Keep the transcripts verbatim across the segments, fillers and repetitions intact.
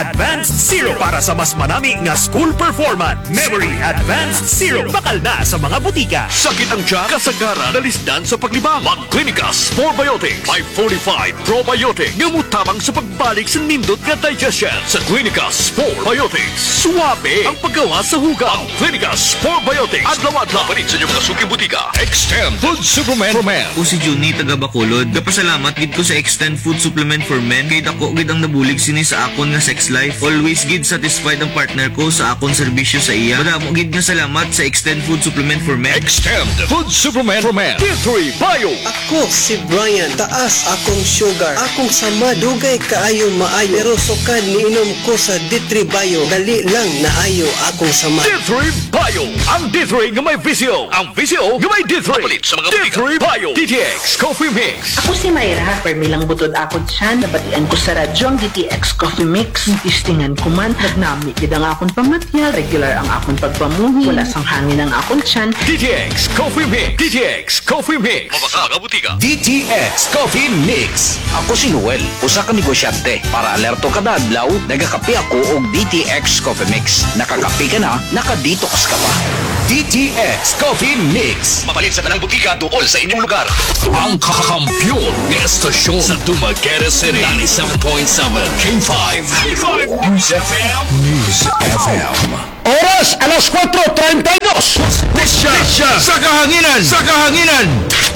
Advanced Zero para sa mas manami nga school performance. Memory Advanced Zero bakal na sa mga butika. Sakit ang tiyan, kasagaran, dalisdan sa paglibang. Mag-Clinicas Probiotics five forty-five Probiotic nga mutabang sa pagbalik sa nindot nga digestion. Sa Clinicas Probiotics, suwabe ang paggawa sa hugaw. Clinicas Probiotics, adlaw-adlaw palit sa inyong mga suking butika. Extend Food Supplement for Men. Ako si Juni taga Bacolod. Kapasalamat gid ko sa Extend Food Supplement for Men kay dako gid ang nabulig sini sa akon nga sex life. Always gid satisfied ang partner ko sa akon serbisyo sa iya. Madamo gid nga salamat sa Extend Food Supplement for Men. Extend Food Supplement for Men. D three Bio. Ako si Brian, taas akong sugar. Akong sama, dugay kaayo maayo. Pero sukad niinom ko sa D three Bio. Dali lang naayo akong sama. D three Bio. Ang D three nga may visyo. Ang visyo nga may D three. Palit sa mga D three Bio. D T X Coffee Mix. Ako si Mayra, permilang butod ako dyan, nabatian ko sa radyo ang D T X Coffee Mix. Tistingan ko man, nagnami gid ang akong pamatya, regular ang akong pagpamuhi, wala sang hangin ang akong tiyan. D T X Coffee Mix. D T X Coffee Mix. Mabasa mga butika. D T X Coffee Mix. Ako si Noel, usa ka negosyante. Para alerto kada adlaw, nagakape ako og D T X Coffee Mix. Nakakape ka na, nakadetox ka pa. D T X Coffee Mix. Mapalit sa tanang butika dool sa inyong lugar. Ang kakakampiyon ng estasyon sa Dumaguete City. ninety-seven point seven King five. News F M. News F M. Oras, alas cuatro treinta y dos. Pisya, pisya, sa kahanginan, sa kahanginan.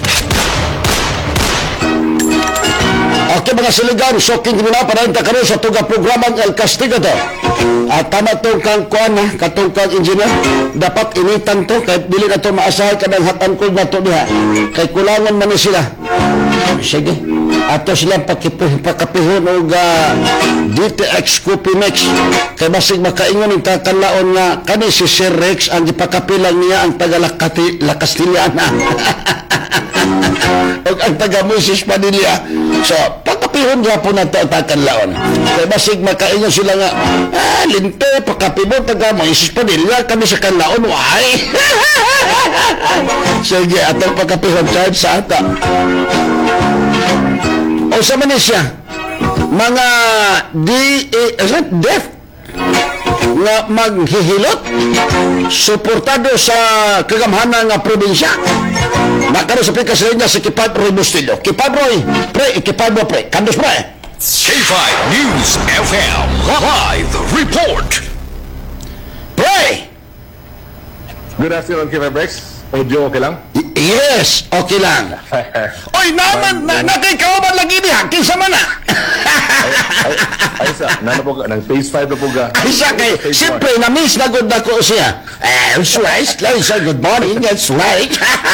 Okay mga siligan, so king na para yung karon sa tuga programang El Castigador. At tama itong kang kuan ha, katong kang engineer, dapat initan to, kahit dili na to maasahay kadang hatan ko na to diha. Kay kulangan man ni sila. Sige, ato silang pakipih, pakapihon o uh, D T X Coffee Mix. Kay basig makaingon yung kakalaon nga kani si Sir Rex ang ipakapilang niya ang taga-Lakastiliana. o ang taga-Moses Padilla. So, pakapihon nga po na ito ang kakalaon. Kay basig makaingon sila nga, ah, linte, pakapihon taga-Moses Padilla, kami sa kalaon, why? Sige, atong pakapihon charge sa ata. O sa man siya, mga di, eh, deaf nga maghihilot, suportado sa kagamhanan nga probinsya. Nakano sa pikas rin niya si Kipadroy Bustido. Kipadroy, pre, Kipadroy, pre, kandos pre. K five News F M. Live Report. Pre! Good afternoon, Kevin Brex. Audio okay lang? Y- yes, okay lang. Oy, naman, na, nakikaw ba lagi niya? Kinsa man na? Ay, sa, nana po ka, ng phase five na po ka. Ay, siya kay, siyempre, na-miss na good na ko siya. Eh, that's right, Lisa, good morning, that's right.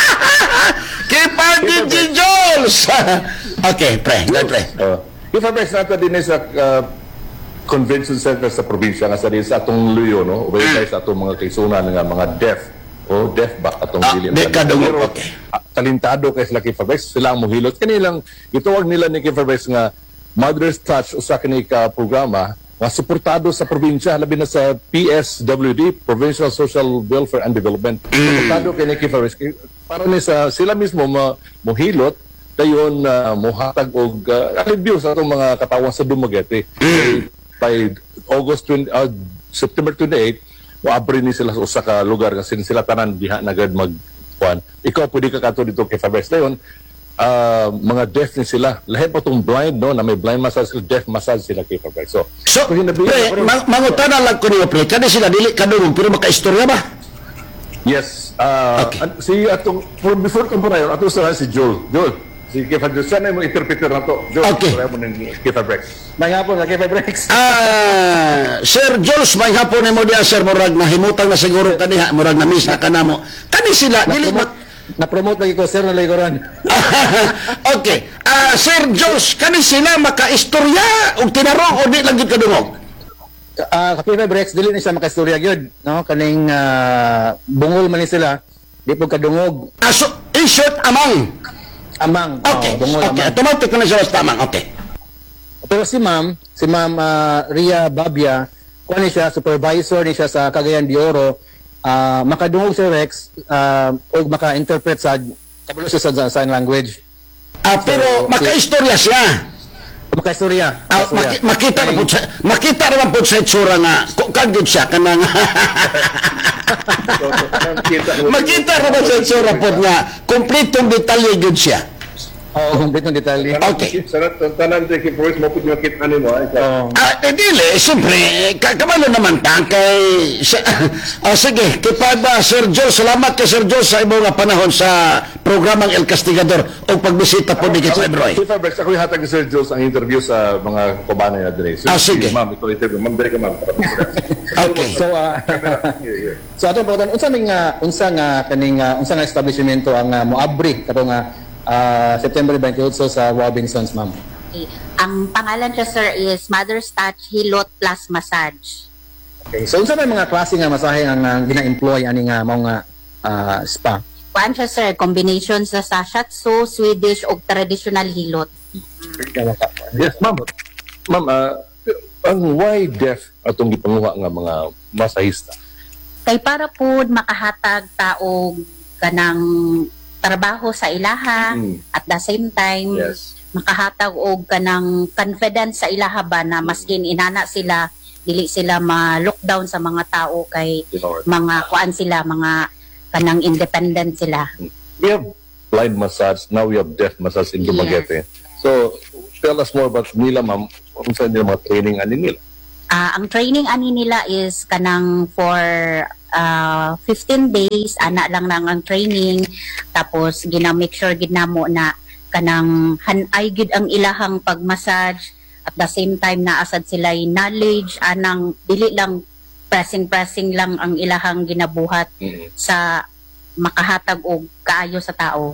Kipagin si Jules! Okay, pre, good pre. Uh, Kevin Brex, nato din sa uh, convention center sa probinsya nga sa rin sa atong luyo, no? Ubayin tayo sa atong mga kaisunan nga mga deaf. O deaf ba atong Ah, dili. di ka dungo, Pero, okay. ah, talentado kay sila Kevin Brex, sila ang mohilot. Kanilang, itawag nila ni Kevin Brex nga Mother's Touch usa kini ka programa nga suportado sa probinsya labi na sa P S W D, Provincial Social Welfare and Development. Suportado kini Kevin Brex para ni sa sila mismo ma, mohilot dayon uh, mohatag og uh, alibyo sa atong mga katawan sa Dumaguete. By August twenty, uh, September twenty-eighth, moabri ni sila sa usa ka lugar kasi sila tanan diha nagad mag kuan. Ikaw pwede ka kato dito kay Fabres dayon. Uh, mga deaf ni sila. Lahat pa itong blind, no? Na may blind massage, deaf massage sila kay Fabres. So, So, kung hinabi- pre, mang mangutana lang ko niyo, pre, kani sila dili kadungong, pero makaistorya ba? yes. Uh, Okay. at- si atong, for before comparayon, ato sa si Joel. Joel, si Kay Fabres, siya na yung interpreter na to. Joel, Okay. comparayon mo ng Kay Fabres. May hapon na Kay Fabres. Ah, Sir Jules, may hapon ni mo diya, Sir Murag, na himutang na siguro kaniha, Murag na miss na kanamo. Kani sila, dili ma... Na-promote lagi ko, sir, na liguran. Okay. Ah, Sir Jules, kani sila makaistorya o tinarong o di lang gid kadungog? Ah, uh, Kay Brex dili ni siya makaistorya gyud, no? Kaning uh, bungol man ni sila, di po kadungog. Ah, so, in short, amang. Amang. Okay. Oh, bungol Okay, amang. automatic ko na siya basta amang. Okay. Pero si Ma'am, si Ma'am uh, Ria Babia, kuan ni siya supervisor ni siya sa Cagayan de Oro. Uh, makadungog si Rex uh, o maka-interpret sa kabalo siya sa sign language. Ah, pero So, makaistorya siya. Makaistorya. Ah, maki- makita na po sa makita naman po sa itsura nga kung kagid siya kanang makita naman sa itsura po nga kumpletong detalye gud siya. Oo, kumpletong detalye. Okay. Sarat tanan sa kipros mo pud makit ano mo. Oo. Ah, eh, dili, siyempre, kakabalo naman ta kay... Sa, ah, sige, kipad ba, Sir Joe, salamat kay Sir Joe sa ibong nga panahon sa programang El Castigador o pagbisita po ni Kit Ebroy. Si Fabrics, ako hatag ni Sir Jules ang interview sa mga kubanan niya din. Ah, sige. Ma'am, ito interview. Ma'am, dali ka ma'am. Okay. So, uh, so atong pagkutan, unsa ning uh, unsa nga kaning uh, unsa nga establishmento ang uh, moabri kato nga uh, September twenty-eight so sa Robinsons, ma'am. Okay. Ang pangalan siya, sir, is Mother's Touch Hilot Plus Massage. Okay. So unsa may mga klase nga masahe ang uh, gina-employ ani nga mao nga uh, spa? Kuan siya, sir, combination sa sa shiatsu, Swedish o traditional hilot. Yes, ma'am. Ma'am, ah, ang why deaf atong gipanguha nga mga masahista? Kay para pud makahatag taog kanang trabaho sa ilaha Mm. at the same time Yes. makahatag og kanang confidence sa ilaha ba na maskin inana sila dili sila ma-lockdown sa mga tao kay Lord. mga kuan sila mga kanang independent sila. We have blind massage, now we have deaf massage in Yes. Dumaguete. So, tell us more about nila, ma'am. Kung saan nila mga training ani nila? Ah, ang training ani nila is kanang for ah, fifteen days ana lang nang ang training tapos gina-make sure gid namo na kanang hanay gid ang ilahang pag-massage at the same time na asad sila knowledge anang dili lang pressing pressing lang ang ilahang ginabuhat Mm-hmm. sa makahatag og kaayo sa tao.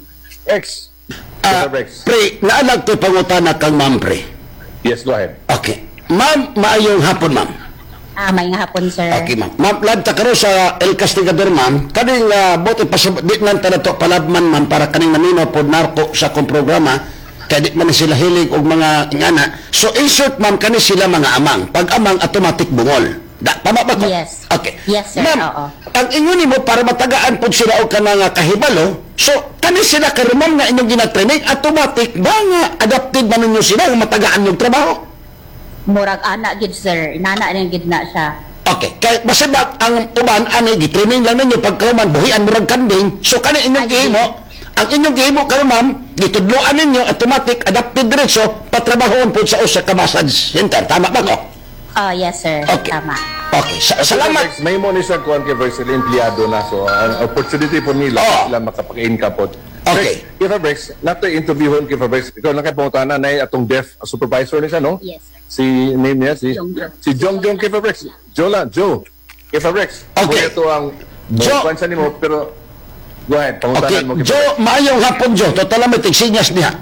X. Ah, Rex. pre, naalag ko pangutana kang ma'am, pre. Yes, go ahead. Okay. Ma'am, maayong hapon, ma'am. Ah, may nga hapon, sir. Okay, ma'am. Ma'am, labta karo sa El Castigador, ma'am. Kaning uh, bote pasab di man ta nato palabman, ma'am, para kaning manino pod narko sa kong programa. Kaya di man sila hilig og mga ingana. So, in short, ma'am, kani sila mga amang. Pag amang, automatic bungol. Da, tama ba ko? Yes. Okay. Yes, sir. Ma'am, Oo. ang ingon mo para matagaan pod sila og kanang uh, kahibalo, so, kani sila karumam nga inyong ginatraining, automatic ba nga adapted man ninyo sila nga matagaan yung trabaho? Murag ana gid, sir. Inana rin gid na siya. Okay, kay basta ba ang uban ani gi-training lang ninyo pagkaman buhian murag kanding. So kani inyong Ay, gihimo, ang inyong gihimo karon ma'am, gitudloan ninyo automatic adapted diretso patrabahon pud sa usa ka massage center. Tama ba ko? Oh, yes, sir. Okay. Tama. Okay, sa- salamat. Rex, may mo ni sa kuan kay Rex, sila empleyado na. So, ang opportunity po nila, Oo. sila makapag-income po. Okay. Rex, Kay Rex, nato interviewon kay Rex. Ikaw lang kay pangutana na atong deaf supervisor ni siya, no? Yes, sir. Si name niya si Jongjong. si Jongjong kay Rex. Joe lang, Joe. Kay Rex. Okay. Ito ang Joe. kuan sa nimo pero go ahead, Okay, pangutanan mo kay Jo, maayong hapon Jo. Total lang may tigsinyas niya.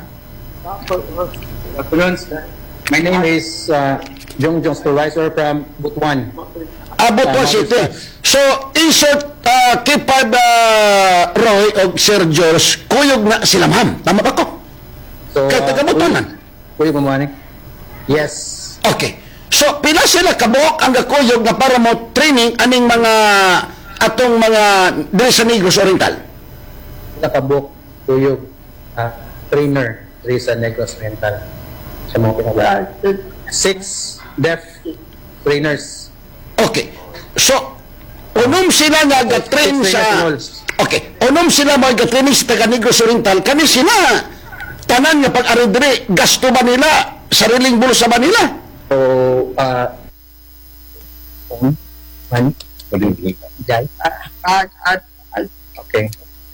My name is uh, Jong Jong, supervisor from Butuan. Abot Ah, po Mother's City. Touch. So, insert uh, kipad uh, Roy o Sir George, kuyog na sila ma'am. Tama ba ko? So, Kaya taga-Butuanan. Kuya Bumuani? Yes. Okay. So, pila sila kabuok ang gakuyog na para mo training aning mga atong mga diri sa Negros Oriental? Nakabuk, tuyog, uh, trainer, Risa Negros Oriental. Sa mga pinag Six deaf trainers. Okay. So, unom sila nga ga-train Six sa... trainers. Okay. Unom sila mga ga-training sa taga Negros Oriental. Kani sila, tanan nga pag-ari diri, gasto ba nila? Sariling bulsa ba nila? So, uh, um, man, Jai? Ah, ah, ah, okay.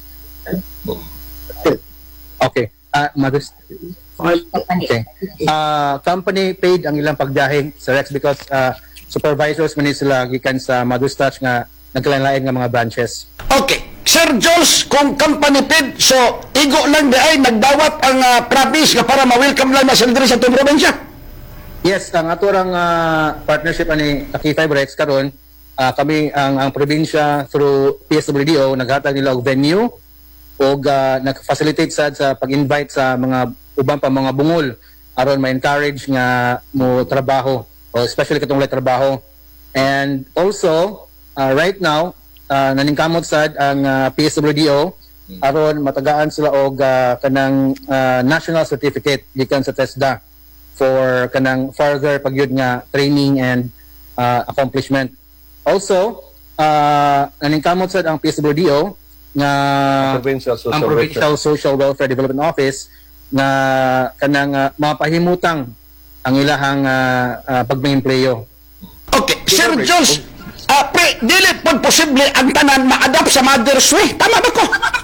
Okay. Ah, Mother's Okay. Uh, company paid ang ilang pagdahin sa Rex because uh, supervisors man sila gikan sa Mother's Touch nga nagkalain-lain nga mga branches. Okay. Sir Jules, kung company paid, so igo lang di ay nagdawat ang uh, province nga para ma-welcome lang na sila diri sa itong probinsya. Yes, ang ato rang uh, partnership ani Taki five Rex karon uh, kami ang ang probinsya through P S W D O naghatag nila og venue og uh, nag-facilitate sad sa pag-invite sa mga ubang pa mga bungol aron ma-encourage nga mo trabaho o especially katong like trabaho. And also uh, right now uh, naningkamot sad ang uh, P S W D O aron matagaan sila og uh, kanang uh, national certificate gikan sa TESDA for kanang further pagyud nga training and uh, accomplishment. Also, uh, naningkamot sad ang P S W D O nga Provincial Social ang Provincial Social Welfare Development Office nga kanang uh, mapahimutang ang ilahang uh, uh, pagmempleo. Okay, Sir Jules, uh, pre, dili po posible ang tanan ma-adapt sa Mother's Way. Tama ba ko?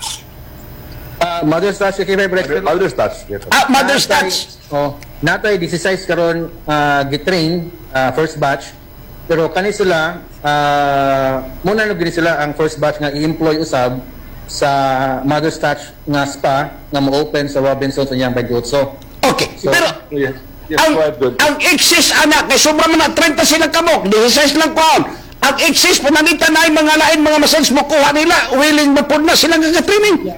Uh, Mother's Touch, K five Rex. Mother's Touch. Yes. Ah, Mother's Natay- Touch. Oh, natay sixteen karon uh, gitrain uh, first batch pero kani sila uh, muna no gini sila ang first batch nga i-employ usab sa Mother's Touch nga spa nga mo-open sa Robinsons sa Yambay Gotso. Okay, So, pero Yes. Yes, ang, quite good. ang exist anak, kay sobrang mga thirty sila kamok, sixteen lang kuhan. Ang exist, pananita na yung mga lain, mga massage mo kuha nila, willing mo po na silang nga-training.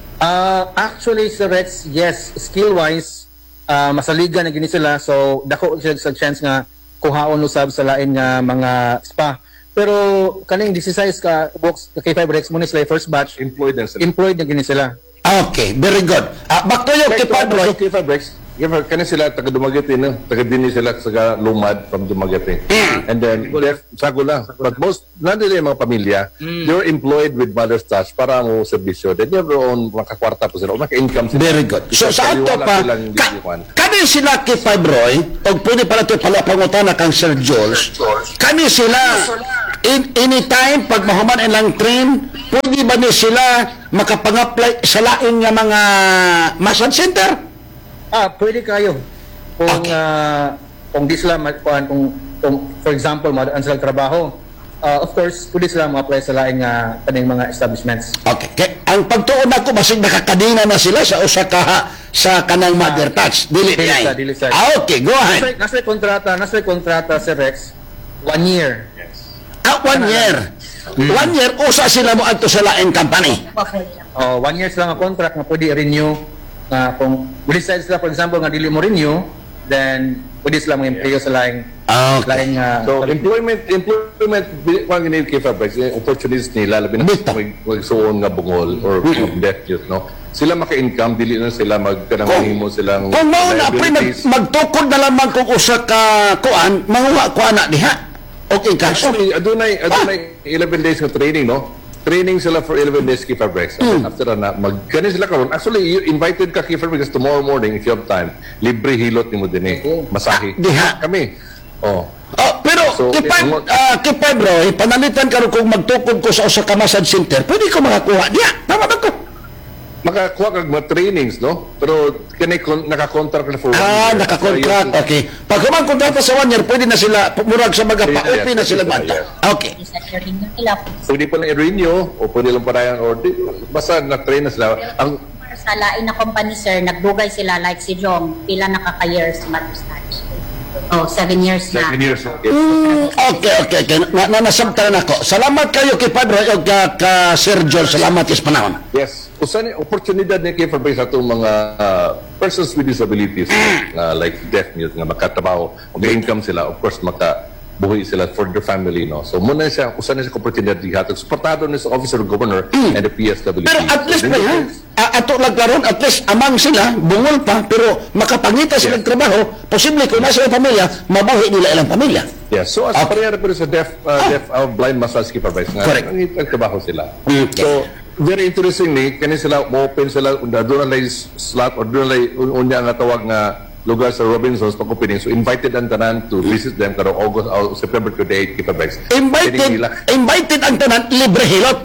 Uh, actually, Sir Rex, yes, skill-wise, uh, masaligan na gini sila. So, dako sila sa chance nga kuhaon usab sa lain nga mga spa. Pero, kaning sixteen ka box, K five Rex, muna sila yung first batch, Employed na sila. employed na gini sila. Okay, very good. Uh, back to you, Kaya Kipadroy. K five Rex, Giver, kani sila taga Dumaguete, no? Taga Dini sila sa Lumad from Dumaguete. And then, they're sagula. But most, nandito yung mga pamilya, you're employed with Mother's Touch para mo serbisyo. Then you have your own makakwarta po sila, o maka-income sila. Very good. So, sa ato Wala pa, silang ka, didiwan. kani sila Kifabroy, o pwede pala ito pala pangutana kang Sir Jules, kani sila, in, anytime, pag mahuman ilang train, pwede ba ni sila makapang-apply sa lain nga mga massage center? Ah, pwede kayo. Kung Okay. ah, kung di sila ma- kuan- kung, kung for example, madaan sila trabaho, ah, of course, pwede sila ma-apply sa laing nga kaning mga establishments. Okay. Kaya, ang pagtuon ako, basig nakakadina na sila sa usa ka sa kanang Mother Touch. Dili dili niya. sa- dili sa- Ah, okay, go ahead. Nasa, nasa kontrata, nasa kontrata si Rex, one year. Ah, one year. One year, usa sila mo ato sa laing company. Oh, one year sila nga contract nga pwede i-renew. Na kung decide sila, for example, nga dili mo renew, then pwede sila mag-empleo sa laing Okay. laing ah, So, employment, employment, kung ang ginil K five Rex, yung opportunities nila, labi na Bito. mag- magsuon nga bungol or deaf youth, no? Sila maka-income, dili na sila magkanang Kung- mahimo silang Kung mao na pre mag, liabilities. magtukod na lamang kung usa ka kuan, manguha ko ana diha. Okay ka. Actually, adunay adunay eleven days ng training, no? Training sila for eleven days K five Rex. And then after na magkani sila karon. Actually, you invited ka K five Rex tomorrow morning if you have time. Libre hilot nimo dinhi. Masahe. Ah, diha. Kami. Oh. Oh, pero So, kipay eh, uh, kipay bro, eh, panalitan karon kung magtukod ko sa usa ka massage center, pwede ko makakuha diha. Tama ba ko? Makakuha kag mga trainings, no? Pero kani kon naka-contract na for one Ah, year. naka-contract. So, Okay. Pag kumang kontrata sa one year, pwede na sila murag sa mga pa-open na sila banta. Okay. Isa sharing na nila. pwede pa lang i-renew o pwede lang parayan or di, basta na-train na sila. Ang Sa lain na company, sir, nagdugay sila like si Jong. Pila nakaka-years sa Mother's Touch. Oh, seven years na. seven years. Yes. Mm, okay, okay, okay. Na, na nasabtan ako. Salamat kayo kay Padre o ka, ka Sir Joel. Salamat is panahon. Yes. Usa ni oportunidad ni kay Fabrice sa itong mga uh, persons with disabilities uh, like deaf mute nga makatrabaho, mag-income sila, of course makabuhi sila for their family, no. So muna siya usa ni sa oportunidad dihatag suportado ni sa Office of the Governor and the P S W D. Pero at least So, ba yan? A- ato lang karon, at least amang sila, bungol pa, pero makapangita silang Yeah. trabaho, posible kung nasa ilang pamilya, mabuhi nila ilang pamilya. Yeah, so as Okay. parehara pero sa deaf uh, deaf uh, blind massage kay Fabrice nga Correct. ang nagtrabaho sila. Okay. So very interestingly, kani sila mo-open sila unda doon na slot or doon na unya nga tawag nga lugar sa Robinsons pag opening. So invited ang tanan to visit them karong August uh, September twenty-eighth kita Bex. Invited, invited ang tanan, libre hilot.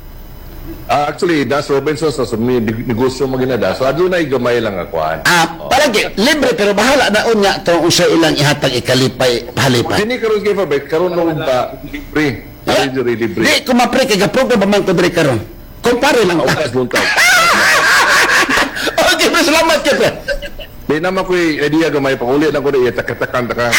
Uh, actually, das Robinsons sa may neg- negosyo mo ginada. So adunay gamay lang akuan. Ah, palagi, libre, pero bahala na unya to sa ilang ihatag ikalipay, pahalipay. Dini karon kay Bex karon no ba libre. Yeah. Very libre. Di, kumapre, kaya program ba man ko diri karon. Kumpare lang ta. Aukas buntag. Okay, pero salamat ka, pre. Di naman ko idea gamay pa uli lang ko na itakatakan taka.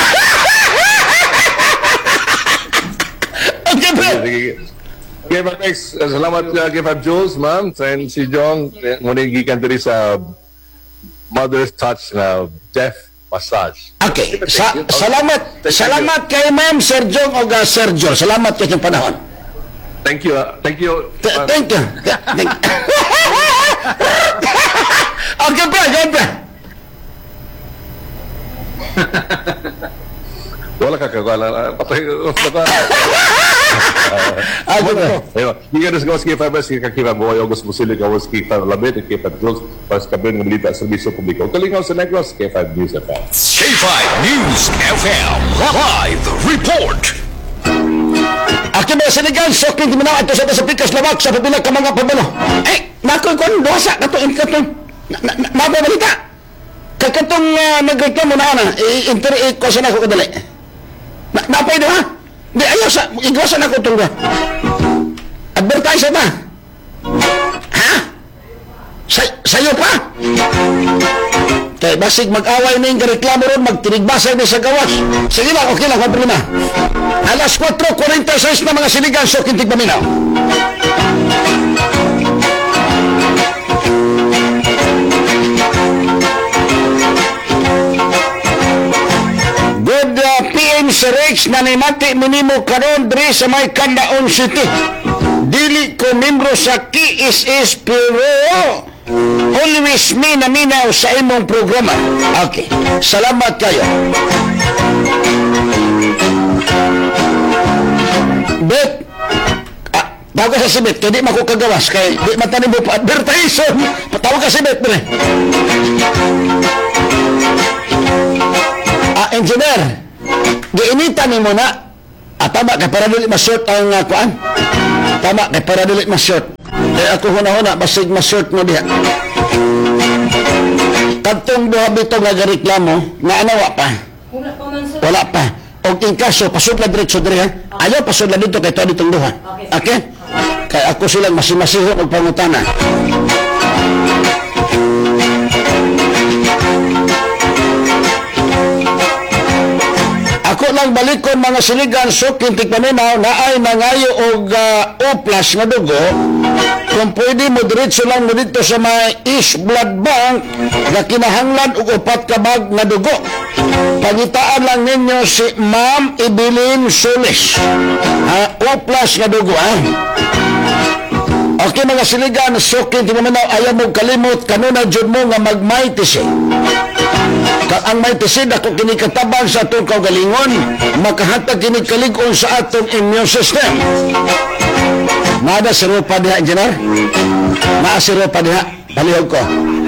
Okay, pre. Okay, Ma'am X, salamat uh, kay Fab Jules, ma'am. And si Jong, muna gikan diri sa Mother's Touch na deaf massage. Okay, sa, salamat, salamat kay Ma'am Sir Jong o ga Sir Joel. Salamat kay yung panahon. Thank you. uh, Thank you. Th- uh, Thank you. Th- thank- Okay, pre, go, pre. Wala ka kagala. Patay. Ah, good. Ayun. Giga sa gawas kay Fibers, kay Kakira Boy, August Musili, gawas kay Fibers Labit, kay Fibers Close, para sa kabin ng Malita sa Servisyo Publiko. Kalingaw sa Negros, kay Fibers News F M. K five News F M Live Report. Aki ba sinigan, so king timinaw ito sa sa pikas lawak sa pabilang ka mga pabalo. Eh, nakoy kon dosa kato in kato. Mababalita. Kay katong uh, nagreklamo na ana, i-inter ko sa nako kadali. Na napay do ha? Di ayo sa igwasan ako tong advertise ba? Ha? Say sayo pa? Kay basig mag-away na yung reklamo ron, magtinigbasa na sa gawas. Sige lang, okay lang, may problema. Alas four forty-six na mga sinigan, so kintig paminaw. Good uh, P M si Rex na nimati minimo karon diri sa may Candaon City. Dili ko membro sa K S S pero always minaminaw sa imong programa. Okay. Salamat kayo. Bet, ah, tawag ka sa sibit, kaya di makukagawas, kaya di matanim mo pa advertisement. Patawag ka sa sibit, bre. Ah, engineer, giinitan ni mo na. Ah, tama, kaya para dili ma-short ang uh, kuan. Tama, kaya para dili ma-short. Eh, ako huna-huna, basig ma-short mo diha. Kadtong duha bito nga reklamo, nga anawa pa. Wala pa. O in kaso, pasod na diretso diri ha. Ayaw pasod na dito kay to ditong duha. Okay? Kaya ako silang masimasihon og pangutana. Ako lang balikon mga siligan so kintik paminaw na ay nangayo og uh, O plus nga dugo. Kung pwede mo diretso lang mo dito sa may East Blood Bank na kinahanglan og upat ka bag nga dugo. Pangitaan lang ninyo si Ma'am Evelyn Solis. Ha, O plus nga dugo ha. Okay mga siligan, so kintik paminaw ayaw mo kalimot kanuna jud mo nga mag-maitisi. Ang may tisid ako kinikataban sa atong kaugalingon, makahatag kinikaligon sa atong immune system. Nada sirupa diha, engineer? Naa sirupa diha? Palihog ko.